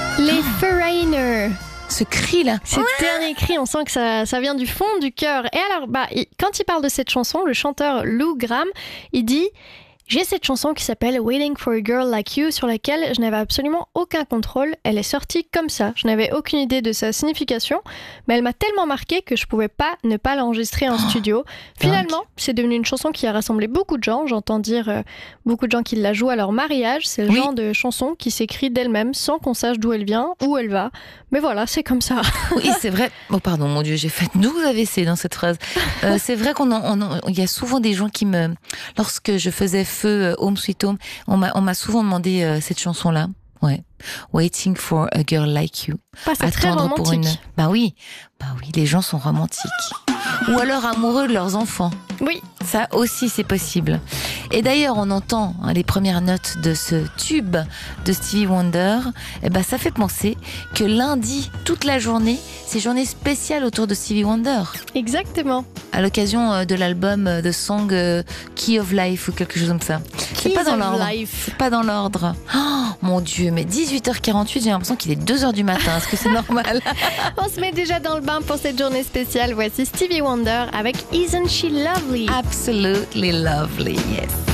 Les Foreigner. Ce cri-là. Ce dernier cri, on sent que ça vient du fond du cœur. Et alors, quand il parle de cette chanson, le chanteur Lou Gramm, il dit... J'ai cette chanson qui s'appelle Waiting for a Girl Like You sur laquelle je n'avais absolument aucun contrôle. Elle est sortie comme ça. Je n'avais aucune idée de sa signification, mais elle m'a tellement marquée que je pouvais pas ne pas l'enregistrer en studio. Finalement, c'est devenu une chanson qui a rassemblé beaucoup de gens. J'entends dire beaucoup de gens qui la jouent à leur mariage. C'est le genre de chanson qui s'écrit d'elle-même sans qu'on sache d'où elle vient, où elle va. Mais voilà, c'est comme ça. Oui, c'est vrai. Oh pardon, mon Dieu, j'ai fait double AVC dans cette phrase. C'est vrai il y a souvent des gens qui me... Lorsque je faisais Feu Home Sweet Home, on m'a souvent demandé cette chanson-là. Ouais. Waiting for a girl like you. C'est très romantique. Pour une... Bah oui, les gens sont romantiques. Ou alors amoureux de leurs enfants. Oui. Ça aussi, c'est possible. Et d'ailleurs, on entend les premières notes de ce tube de Stevie Wonder. Et ça fait penser que lundi, toute la journée, c'est journée spéciale autour de Stevie Wonder. Exactement. À l'occasion de l'album The Song Key of Life ou quelque chose comme ça. C'est pas dans l'ordre. C'est pas dans l'ordre. Oh, mon Dieu, mais 18h48, j'ai l'impression qu'il est 2h du matin. Est-ce que c'est normal? On se met déjà dans le bain pour cette journée spéciale. Voici Stevie Wonder avec Isn't She Lovely? Absolutely lovely, yes.